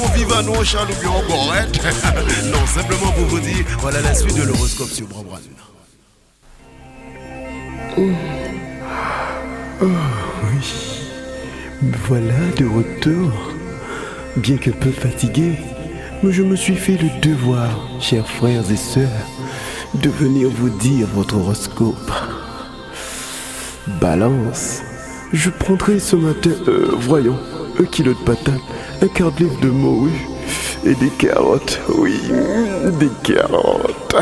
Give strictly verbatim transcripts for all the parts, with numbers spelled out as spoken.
Viva nous, Charles ou bien encore, hein? Non, simplement pour vous dire, voilà la suite de l'horoscope sur Brabran. Oh, oui, me voilà de retour. Bien qu'un peu fatigué, mais je me suis fait le devoir, chers frères et sœurs, de venir vous dire votre horoscope. Balance, je prendrai ce matin, euh, voyons, un kilo de patates, un quart de livre de morue et des carottes. Oui, des carottes.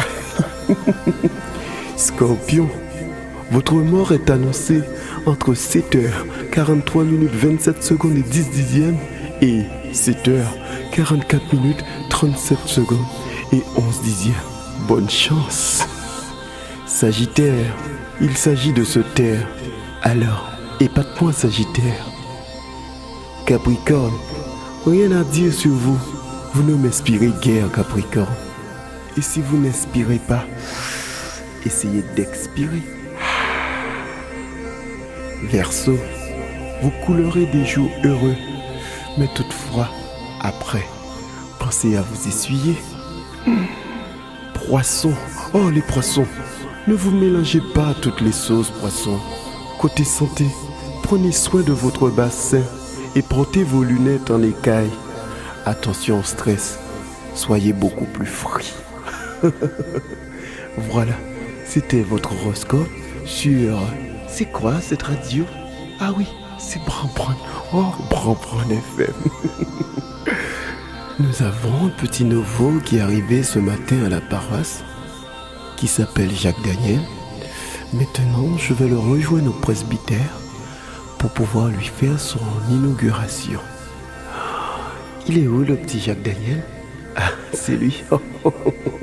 Scorpion, votre mort est annoncée entre sept heures quarante-trois minutes vingt-sept secondes et dix dixièmes et sept heures quarante-quatre minutes trente-sept secondes et onze dixièmes. Bonne chance. Sagittaire, il s'agit de se taire. Alors, épate-moi Sagittaire. Capricorne, rien à dire sur vous. Vous ne m'inspirez guère, Capricorne. Et si vous n'inspirez pas, essayez d'expirer. Verseau, vous coulerez des jours heureux, mais toutefois, après, pensez à vous essuyer. Poisson, oh les poissons, ne vous mélangez pas à toutes les sauces, poissons. Côté santé, prenez soin de votre bassin et portez vos lunettes en écaille. Attention au stress, soyez beaucoup plus free. Voilà, c'était votre horoscope sur... C'est quoi cette radio? Ah oui, c'est Brabran. Oh, Brabran F M. Nous avons un petit nouveau qui est arrivé ce matin à la paroisse, qui s'appelle Jacques Daniel. Maintenant, je vais le rejoindre au presbytère pour pouvoir lui faire son inauguration. Il est où le petit Jacques Daniel? Ah, c'est lui.